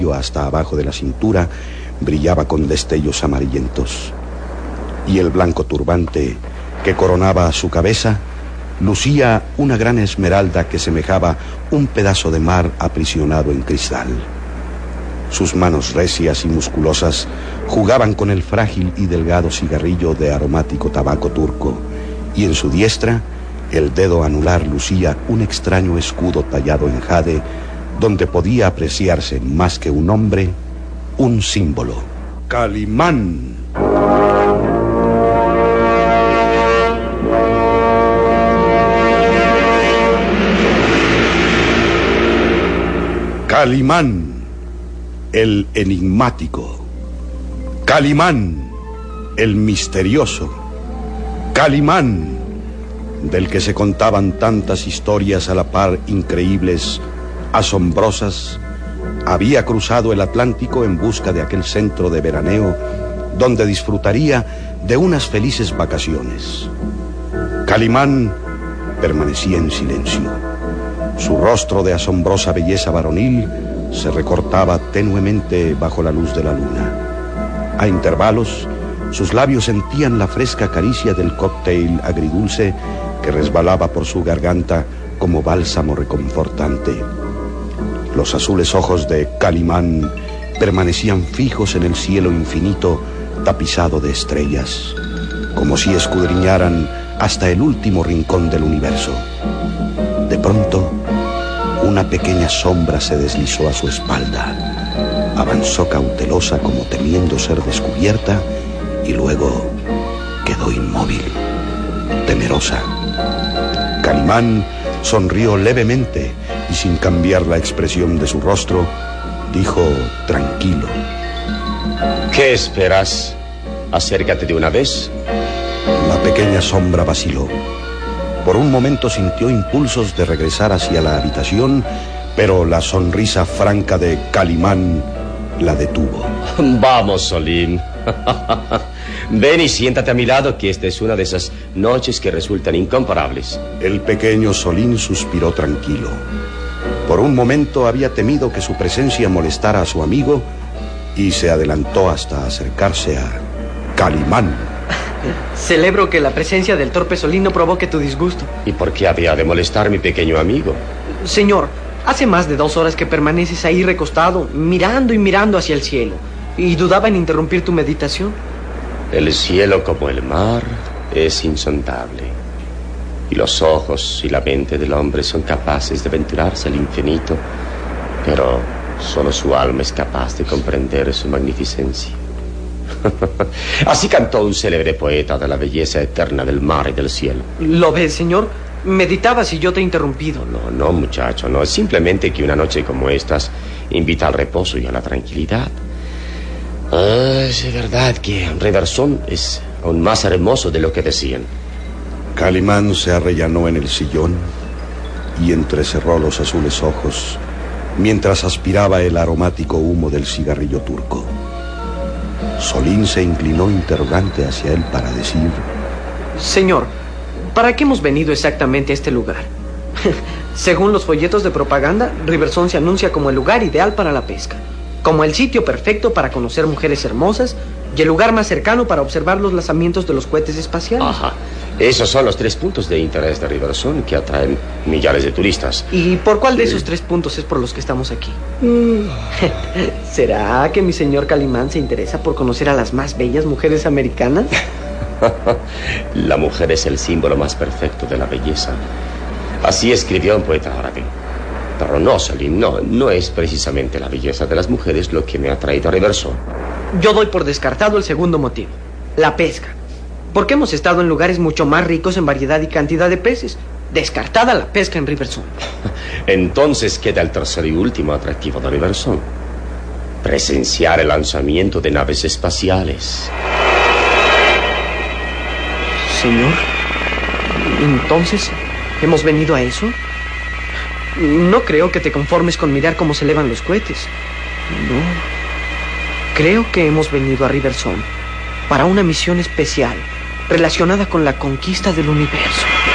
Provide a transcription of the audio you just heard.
hasta abajo de la cintura brillaba con destellos amarillentos, y el blanco turbante que coronaba su cabeza lucía una gran esmeralda que semejaba un pedazo de mar aprisionado en cristal. Sus manos recias y musculosas jugaban con el frágil y delgado cigarrillo de aromático tabaco turco, y en su diestra el dedo anular lucía un extraño escudo tallado en jade, donde podía apreciarse más que un hombre, un símbolo: Calimán. Calimán, el enigmático. Calimán, el misterioso. Calimán, del que se contaban tantas historias a la par increíbles, asombrosas, había cruzado el Atlántico en busca de aquel centro de veraneo donde disfrutaría de unas felices vacaciones. Calimán permanecía en silencio. Su rostro de asombrosa belleza varonil se recortaba tenuemente bajo la luz de la luna. A intervalos, sus labios sentían la fresca caricia del cóctel agridulce que resbalaba por su garganta como bálsamo reconfortante. Los azules ojos de Calimán permanecían fijos en el cielo infinito tapizado de estrellas, como si escudriñaran hasta el último rincón del universo. De pronto, una pequeña sombra se deslizó a su espalda. Avanzó cautelosa como temiendo ser descubierta y luego quedó inmóvil, temerosa. Calimán sonrió levemente y sin cambiar la expresión de su rostro, dijo tranquilo: ¿Qué esperas? Acércate de una vez. La pequeña sombra vaciló. Por un momento sintió impulsos de regresar hacia la habitación, pero la sonrisa franca de Calimán la detuvo. Vamos, Solín. Ven y siéntate a mi lado, que esta es una de esas noches que resultan incomparables. El pequeño Solín suspiró tranquilo. Por un momento había temido que su presencia molestara a su amigo y se adelantó hasta acercarse a Calimán. Celebro que la presencia del torpe Solín no provoque tu disgusto. ¿Y por qué había de molestar mi pequeño amigo? Señor, hace más de 2 horas que permaneces ahí recostado, mirando y mirando hacia el cielo, y dudaba en interrumpir tu meditación. El cielo, como el mar, es insondable, y los ojos y la mente del hombre son capaces de aventurarse al infinito, pero solo su alma es capaz de comprender su magnificencia. Así cantó un célebre poeta de la belleza eterna del mar y del cielo. ¿Lo ves, señor? Meditabas si yo te he interrumpido. No, muchacho, no. Es simplemente que una noche como estas invita al reposo y a la tranquilidad. Es verdad que Riversón es aún más hermoso de lo que decían. Calimán se arrellanó en el sillón y entrecerró los azules ojos mientras aspiraba el aromático humo del cigarrillo turco. Solín se inclinó interrogante hacia él para decir: Señor, ¿para qué hemos venido exactamente a este lugar? Según los folletos de propaganda, Riversón se anuncia como el lugar ideal para la pesca, como el sitio perfecto para conocer mujeres hermosas y el lugar más cercano para observar los lanzamientos de los cohetes espaciales. Ajá. Esos son los 3 puntos de interés de Riversón que atraen millares de turistas. ¿Y por cuál de esos 3 puntos es por los que estamos aquí? ¿Será que mi señor Calimán se interesa por conocer a las más bellas mujeres americanas? La mujer es el símbolo más perfecto de la belleza. Así escribió un poeta árabe. Pero no, Solín, no es precisamente la belleza de las mujeres lo que me ha traído a Riversón. Yo doy por descartado el segundo motivo: la pesca. Porque hemos estado en lugares mucho más ricos en variedad y cantidad de peces. Descartada la pesca en Riversón. Entonces queda el tercer y último atractivo de Riversón: presenciar el lanzamiento de naves espaciales. Señor, ¿entonces hemos venido a eso? No creo que te conformes con mirar cómo se elevan los cohetes. No. Creo que hemos venido a Riversón para una misión especial relacionada con la conquista del universo.